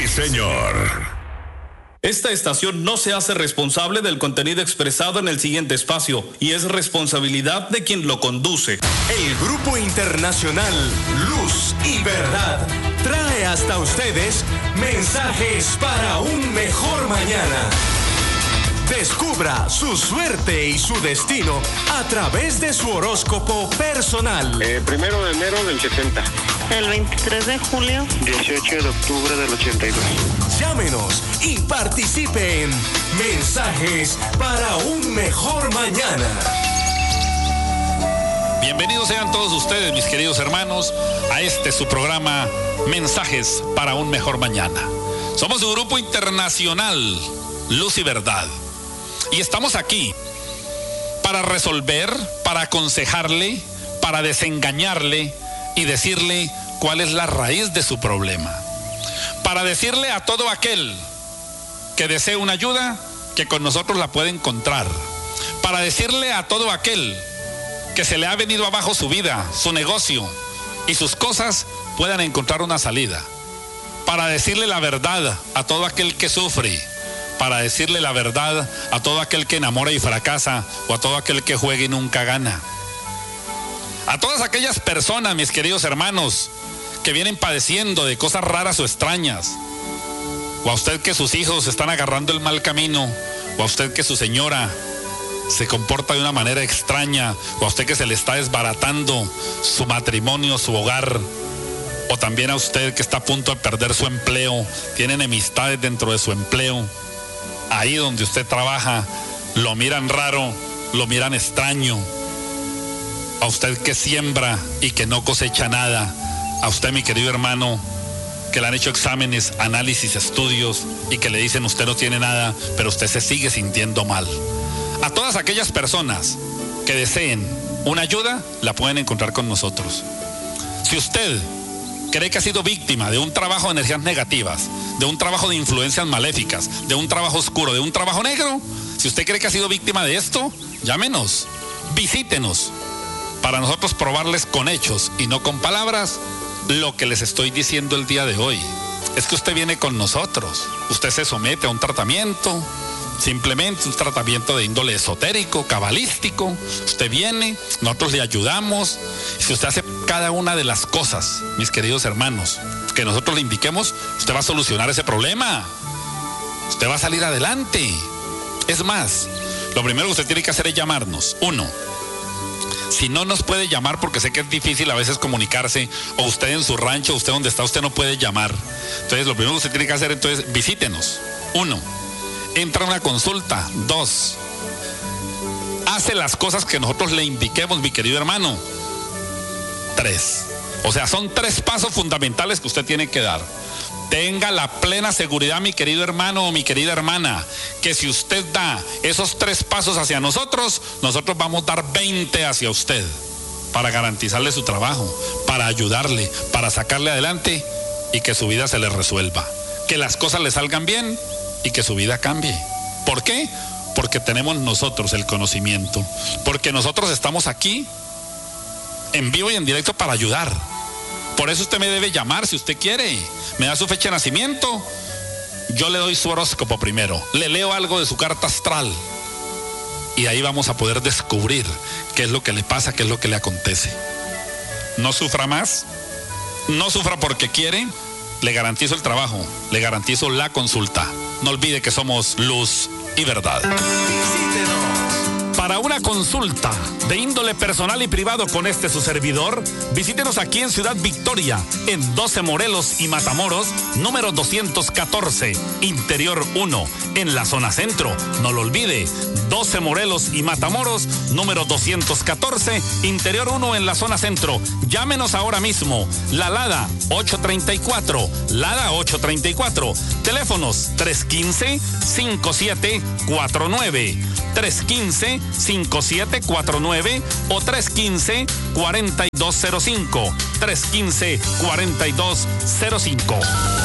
Sí, señor. Esta estación no se hace responsable del contenido expresado en el siguiente espacio y es responsabilidad de quien lo conduce. El Grupo Internacional Luz y Verdad trae hasta ustedes mensajes para un mejor mañana. Descubra su suerte y su destino a través de su horóscopo personal. 1 de enero del 70. El 23 de julio. 18 de octubre del 82. Llámenos y participe en Mensajes para un Mejor Mañana. Bienvenidos sean todos ustedes, mis queridos hermanos, a su programa Mensajes para un Mejor Mañana. Somos un grupo internacional, Luz y Verdad. Y estamos aquí para resolver, para aconsejarle, para desengañarle y decirle cuál es la raíz de su problema. Para decirle a todo aquel que desee una ayuda, que con nosotros la puede encontrar. Para decirle a todo aquel que se le ha venido abajo su vida, su negocio y sus cosas, puedan encontrar una salida. Para decirle la verdad a todo aquel que sufre. Para decirle la verdad a todo aquel que enamora y fracasa, o a todo aquel que juega y nunca gana. A todas aquellas personas, mis queridos hermanos, que vienen padeciendo de cosas raras o extrañas, o a usted que sus hijos están agarrando el mal camino, o a usted que su señora se comporta de una manera extraña, o a usted que se le está desbaratando su matrimonio, su hogar, o también a usted que está a punto de perder su empleo, tiene enemistades dentro de su empleo. Ahí donde usted trabaja, lo miran raro, lo miran extraño. A usted que siembra y que no cosecha nada. A usted, mi querido hermano, que le han hecho exámenes, análisis, estudios y que le dicen usted no tiene nada, pero usted se sigue sintiendo mal. A todas aquellas personas que deseen una ayuda, la pueden encontrar con nosotros. Si usted cree que ha sido víctima de un trabajo de energías negativas, de un trabajo de influencias maléficas, de un trabajo oscuro, de un trabajo negro, si usted cree que ha sido víctima de esto, llámenos, visítenos, para nosotros probarles con hechos y no con palabras lo que les estoy diciendo el día de hoy. Es que usted viene con nosotros, usted se somete a un tratamiento, simplemente un tratamiento de índole esotérico, cabalístico. Usted viene, nosotros le ayudamos. Si usted hace cada una de las cosas, mis queridos hermanos, que nosotros le indiquemos, usted va a solucionar ese problema. Usted va a salir adelante. Es más, lo primero que usted tiene que hacer es llamarnos. 1. Si no nos puede llamar, porque sé que es difícil a veces comunicarse, o usted en su rancho, usted donde está, usted no puede llamar. Entonces, lo primero que usted tiene que hacer, entonces, visítenos. 1. Entra a una consulta. 2. Hace las cosas que nosotros le indiquemos, mi querido hermano. 3. O sea, son 3 pasos fundamentales que usted tiene que dar. Tenga la plena seguridad, mi querido hermano o mi querida hermana, que si usted da esos 3 pasos hacia nosotros, nosotros vamos a dar 20 hacia usted, para garantizarle su trabajo, para ayudarle, para sacarle adelante y que su vida se le resuelva. Que las cosas le salgan bien y que su vida cambie. ¿Por qué? Porque tenemos nosotros el conocimiento, porque nosotros estamos aquí en vivo y en directo para ayudar. Por eso usted me debe llamar si usted quiere. Me da su fecha de nacimiento, yo le doy su horóscopo primero, le leo algo de su carta astral y ahí vamos a poder descubrir qué es lo que le pasa, qué es lo que le acontece. No sufra más, no sufra porque quiere. Le garantizo el trabajo, le garantizo la consulta. No olvide que somos Luz y Verdad. Para una consulta de índole personal y privado con su servidor, visítenos aquí en Ciudad Victoria, en 12 Morelos y Matamoros, número 214, Interior 1, en la zona centro. No lo olvide, 12 Morelos y Matamoros, número 214, Interior 1, en la zona centro. Llámenos ahora mismo. La Lada 834, Lada 834. Teléfonos 315-5749, 315-5749 o 315-4205, 315-4205.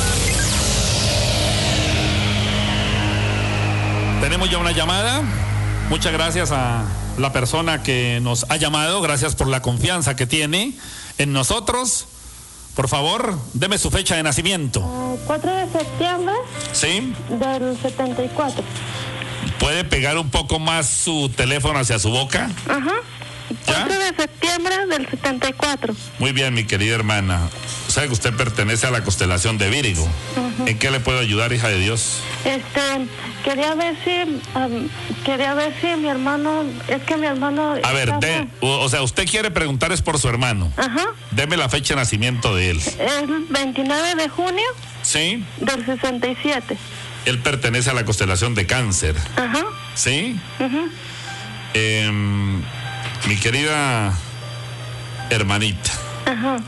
Tenemos ya una llamada. Muchas gracias a la persona que nos ha llamado. Gracias por la confianza que tiene en nosotros. Por favor, deme su fecha de nacimiento. 4 de septiembre ¿Sí? del 74. ¿Puede pegar un poco más su teléfono hacia su boca? Ajá. ¿Ya? 4 de septiembre del 74. Muy bien, mi querida hermana. Sabe que usted pertenece a la constelación de Virgo. ¿En qué le puedo ayudar, hija de Dios? Quería ver si mi hermano, es que mi hermano... A ver, o sea, usted quiere preguntar es por su hermano. Ajá. Deme la fecha de nacimiento de él. El 29 de junio ¿Sí? del 67. Él pertenece a la constelación de Cáncer. Ajá. ¿Sí? Ajá. Mi querida hermanita, Ajá.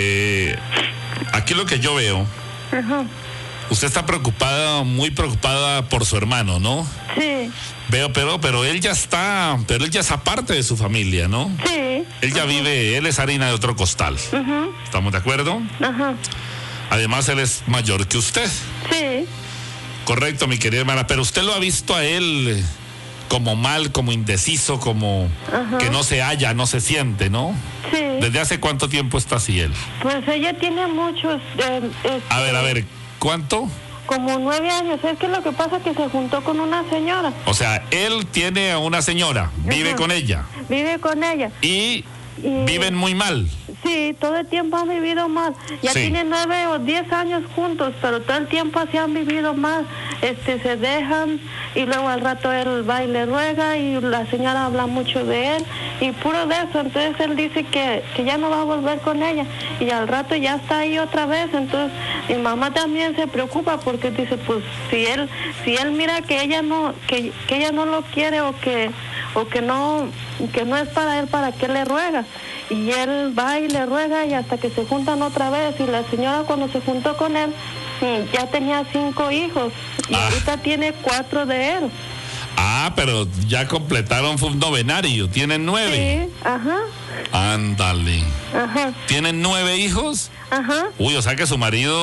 aquí lo que yo veo, Ajá. usted está preocupada, muy preocupada por su hermano, ¿no? Sí. Veo, pero él ya es aparte de su familia, ¿no? Sí. Él ya vive, él es harina de otro costal. Ajá. ¿Estamos de acuerdo? Ajá. Además, él es mayor que usted. Sí. Correcto, mi querida hermana, pero usted lo ha visto a él como mal, como indeciso, como que no se halla, no se siente, ¿no? Sí. ¿Desde hace cuánto tiempo está así él? Pues ella tiene muchos... A ver, ¿cuánto? Como 9 años. Es que lo que pasa es que se juntó con una señora. O sea, él tiene a una señora, vive Ajá. con ella. Vive con ella. Y viven muy mal. Sí, todo el tiempo han vivido mal. Ya Sí. tienen 9 o 10 años juntos, pero todo el tiempo así han vivido mal. Se dejan y luego al rato él va y le ruega y la señora habla mucho de él y puro de eso. Entonces él dice que ya no va a volver con ella y al rato ya está ahí otra vez. Entonces mi mamá también se preocupa porque dice, pues si él mira que ella no lo quiere o que no es para él, ¿para qué le ruega? Y él va y le ruega y hasta que se juntan otra vez. Y la señora cuando se juntó con él ya tenía 5 hijos y ahorita tiene 4 de él. Pero ya completaron un novenario, tienen 9. Sí, ajá. Ándale. Ajá. ¿Tienen 9 hijos? Ajá. Uy, o sea que su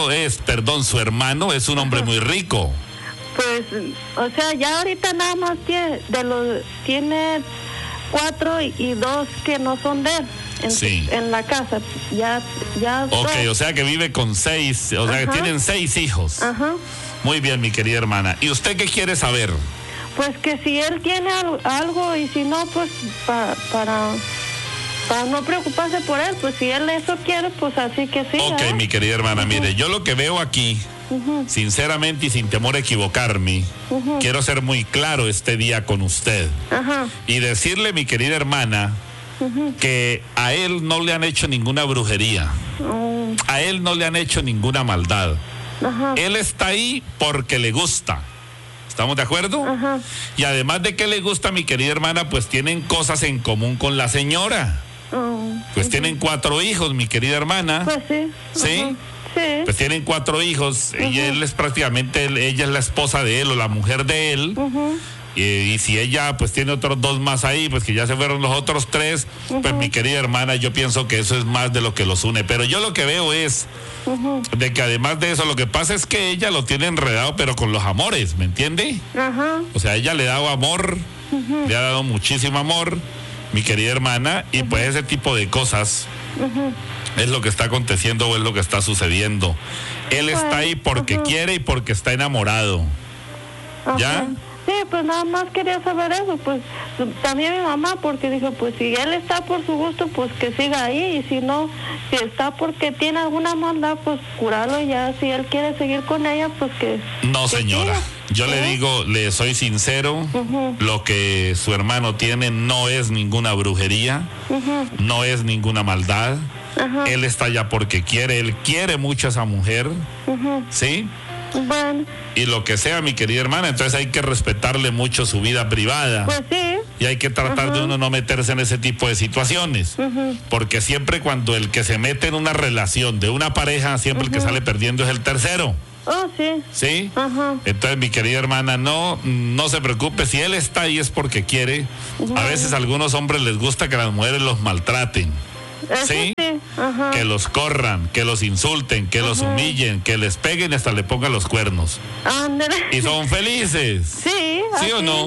su hermano es un hombre muy rico. Pues, o sea, ya ahorita nada más tiene 4 y 2 que no son de él. En la casa, ya. Ok, o sea que vive con 6, o sea que tienen 6 hijos. Ajá. Muy bien, mi querida hermana. ¿Y usted qué quiere saber? Pues que si él tiene algo y si no, pues para no preocuparse por él, pues si él eso quiere, pues así que sí. Ok, mi querida hermana, mire, yo lo que veo aquí, sinceramente y sin temor a equivocarme, quiero ser muy claro este día con usted. Ajá. Y decirle, mi querida hermana, que a él no le han hecho ninguna brujería. A él no le han hecho ninguna maldad. Ajá. Él está ahí porque le gusta. ¿Estamos de acuerdo? Ajá. Y además de que le gusta, mi querida hermana, pues tienen cosas en común con la señora. Pues tienen 4 hijos, mi querida hermana. Pues sí. ¿Sí? Ajá. Sí. Pues tienen 4 hijos y él es prácticamente, ella es la esposa de él o la mujer de él. Y si ella pues tiene otros 2 más ahí, pues que ya se fueron los otros 3, pues mi querida hermana, yo pienso que eso es más de lo que los une. Pero yo lo que veo es de que además de eso, lo que pasa es que ella lo tiene enredado, pero con los amores, ¿me entiende? Ajá. O sea, ella le ha dado amor, le ha dado muchísimo amor, mi querida hermana, y pues ese tipo de cosas es lo que está aconteciendo o es lo que está sucediendo. Él está ahí porque quiere y porque está enamorado. ¿Ya? Sí, pues nada más quería saber eso, pues también mi mamá, porque dijo, pues si él está por su gusto, pues que siga ahí, y si no, si está porque tiene alguna maldad, pues curarlo ya, si él quiere seguir con ella, pues que... No, señora, siga. yo le digo, le soy sincero, lo que su hermano tiene no es ninguna brujería, no es ninguna maldad, él está allá porque quiere, él quiere mucho a esa mujer, ¿sí? Bueno. Y lo que sea, mi querida hermana, entonces hay que respetarle mucho su vida privada. Pues sí. Y hay que tratar de uno no meterse en ese tipo de situaciones. Porque siempre cuando el que se mete en una relación de una pareja, siempre el que sale perdiendo es el tercero. Oh, sí. ¿Sí? Ajá. Entonces, mi querida hermana, no se preocupe. Si él está ahí es porque quiere. A veces a algunos hombres les gusta que las mujeres los maltraten. ¿Sí? Ajá. Que los corran, que los insulten, que los humillen, que les peguen y hasta le pongan los cuernos. Ándale. Y son felices. Sí. ¿Sí o así. no?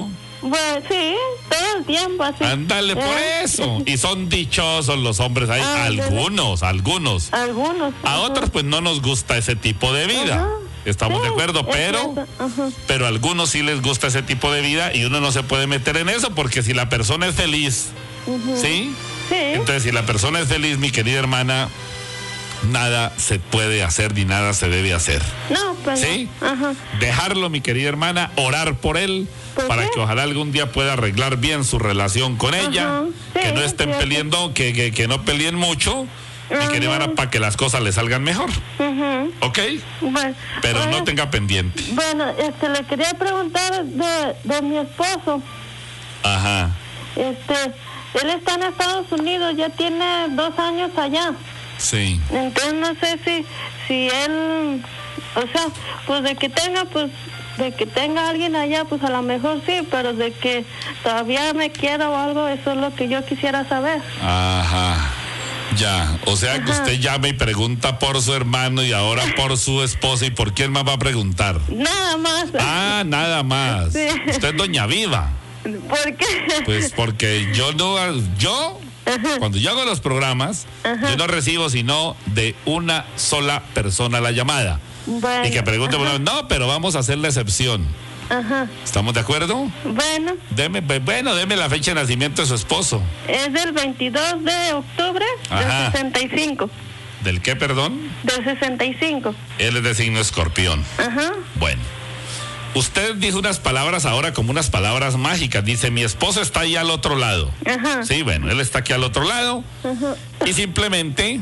Bueno, sí, todo el tiempo así. Ándale, por eso. Y son dichosos los hombres. Hay algunos. Algunos. A otros pues no nos gusta ese tipo de vida. Ajá. Estamos Sí, de acuerdo, pero a algunos sí les gusta ese tipo de vida y uno no se puede meter en eso porque si la persona es feliz, ¿sí? Sí. Entonces, si la persona es feliz, mi querida hermana, nada se puede hacer ni nada se debe hacer. No, pues ¿Sí? no. Ajá. Dejarlo, mi querida hermana, orar por él Pues para sí. que ojalá algún día pueda arreglar bien su relación con ella, Sí, que no estén cierto. peleando, que no peleen mucho, mi querida hermana, para que las cosas le salgan mejor. ¿Ok? Bueno, Pero oiga, no tenga pendiente. Bueno, le quería preguntar de mi esposo. Ajá. Él está en Estados Unidos, ya tiene 2 años allá. Sí. Entonces no sé si él, o sea, pues de que tenga alguien allá, pues a lo mejor sí, pero de que todavía me quiera o algo, eso es lo que yo quisiera saber. Ajá. Ya, o sea que usted llama y pregunta por su hermano y ahora por su esposa y por quién más va a preguntar. Nada más. Ah, nada más. Sí. Usted es doña Viva. ¿Por qué? Pues porque yo cuando yo hago los programas, yo no recibo sino de una sola persona la llamada. Bueno, Y que pregunte, no, pero vamos a hacer la excepción. Ajá. ¿Estamos de acuerdo? Bueno, Deme la fecha de nacimiento de su esposo. es del 22 de octubre Ajá. del 65. ¿Del qué, perdón? Del 65. Él es de signo escorpión. Ajá. Bueno. Usted dijo unas palabras ahora como unas palabras mágicas. Dice, mi esposo está ahí al otro lado. Ajá. Sí, bueno, él está aquí al otro lado. Y simplemente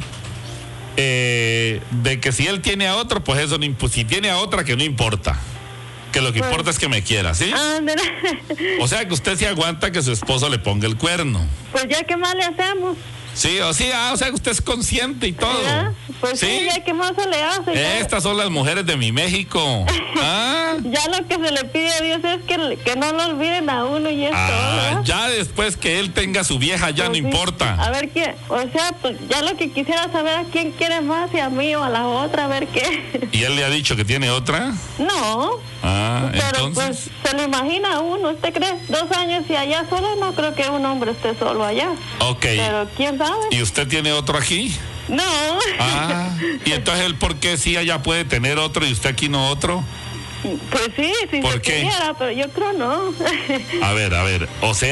de que si él tiene a otro, pues eso no importa. Si tiene a otra, que no importa. Que lo que Pues, importa es que me quiera, ¿sí? Ándale. O sea que usted sí aguanta que su esposo le ponga el cuerno. Pues ya, ¿qué más le hacemos? Sí, o sea que usted es consciente y todo. ¿Verdad? Pues sí, ya, ¿qué más se le hace? Ya. Estas son las mujeres de mi México. Ah. Ya lo que se le pide a Dios es que no lo olviden a uno y es todo, ¿verdad? Ya después que él tenga su vieja, ya Pues no sí. importa. A ver qué, o sea, pues ya lo que quisiera saber a quién quiere más, si a mí o a la otra, a ver qué. ¿Y él le ha dicho que tiene otra? No, Ah, pero entonces. pues se lo imagina uno, ¿usted cree? 2 años y allá solo, no creo que un hombre esté solo allá. Ok. Pero quién sabe. ¿Y usted tiene otro aquí? No. Ah, y entonces él, ¿por qué sí allá puede tener otro y usted aquí no otro? Pues sí, si ¿Por se qué? pudiera, pero yo creo no. A ver,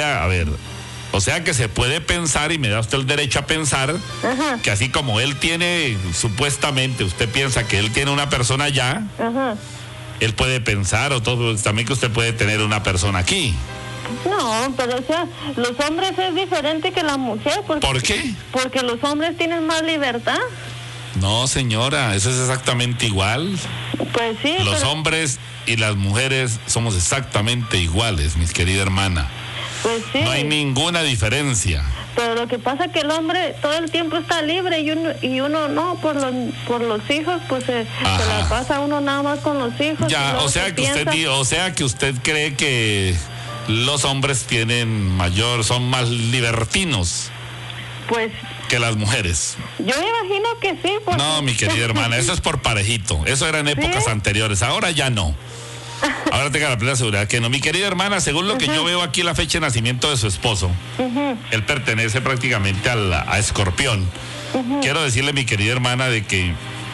o sea que se puede pensar, y me da usted el derecho a pensar, Ajá, que así como él tiene, supuestamente, usted piensa que él tiene una persona allá, ajá. él puede pensar, o todo, también que usted puede tener una persona aquí. No, pero o sea, los hombres es diferente que la mujer. ¿Por qué? Porque los hombres tienen más libertad. No, señora, eso es exactamente igual. Pues sí, Los pero, hombres y las mujeres somos exactamente iguales, mi querida hermana. pues sí. No hay ninguna diferencia. Pero lo que pasa es que el hombre todo el tiempo está libre y uno no, por los hijos, pues se la pasa uno nada más con los hijos. y Ya, luego o sea se que usted cree que los hombres son más libertinos Pues que las mujeres. yo me imagino que sí. Porque... No, mi querida hermana, eso es por parejito. Eso era en épocas anteriores, ahora ya no. Ahora tenga la plena seguridad que no. Mi querida hermana, según lo que yo veo aquí, la fecha de nacimiento de su esposo, él pertenece prácticamente a Escorpión. Quiero decirle, mi querida hermana, de que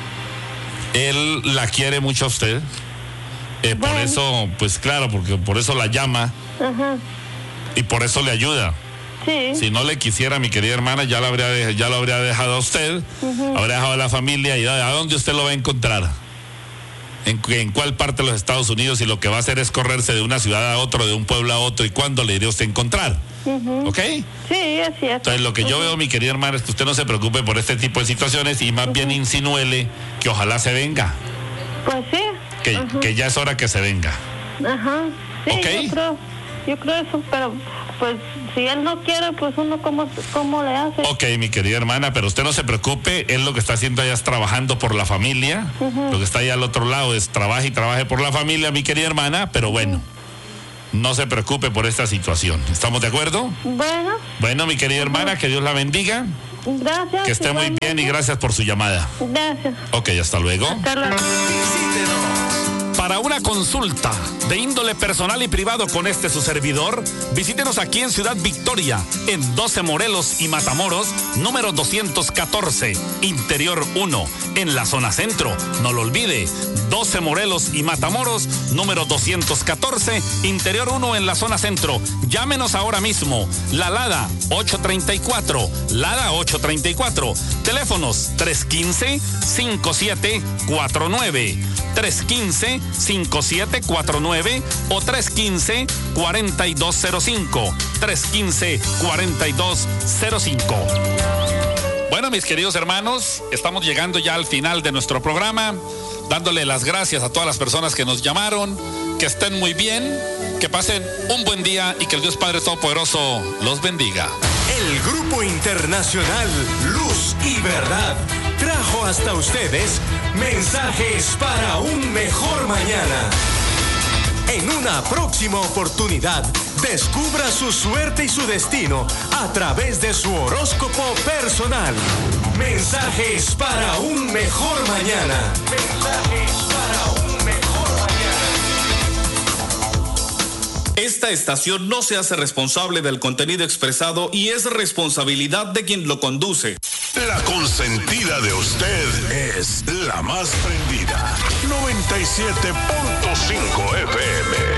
él la quiere mucho a usted. Por eso, pues claro, porque por eso la llama y por eso le ayuda. Sí. Si no le quisiera, mi querida hermana, ya lo habría dejado a usted, habría dejado a la familia. ¿Y a dónde usted lo va a encontrar? ¿En cuál parte de los Estados Unidos? Y lo que va a hacer es correrse de una ciudad a otra, de un pueblo a otro. ¿Y cuándo le iría usted a encontrar? ¿Ok? Sí, es cierto. Entonces, lo que yo veo, mi querida hermana, es que usted no se preocupe por este tipo de situaciones y más bien insinúele que ojalá se venga. Pues sí. Que ya es hora que se venga. Ajá. Sí, ¿Ok? yo creo eso, pero pues si él no quiere, pues uno cómo le hace. Ok, mi querida hermana, pero usted no se preocupe, él lo que está haciendo allá es trabajando por la familia, lo que está allá al otro lado es trabaje por la familia, mi querida hermana, pero bueno, no se preocupe por esta situación, ¿estamos de acuerdo? Bueno, mi querida hermana, que Dios la bendiga, gracias. que esté muy bien y gracias por su llamada. Gracias. Ok, hasta luego. Hasta luego. Visítenos Para una consulta de índole personal y privado con su servidor, visítenos aquí en Ciudad Victoria, en 12 Morelos y Matamoros, número 214, Interior 1, en la zona centro. No lo olvide, 12 Morelos y Matamoros, número 214, Interior 1, en la zona centro. Llámenos ahora mismo. La Lada 834, Lada 834. Teléfonos 315-5749, 315-5749 o 315-4205, 315-4205. Bueno, mis queridos hermanos, estamos llegando ya al final de nuestro programa, dándole las gracias a todas las personas que nos llamaron, que estén muy bien, que pasen un buen día y que el Dios Padre Todopoderoso los bendiga. El Grupo Internacional Luz y Verdad trajo hasta ustedes mensajes para un mejor mañana. En una próxima oportunidad, descubra su suerte y su destino a través de su horóscopo personal. Mensajes para un mejor mañana. Mensajes para un mejor mañana. Esta estación no se hace responsable del contenido expresado y es responsabilidad de quien lo conduce. La consentida de usted es la más prendida. 97.5 FM.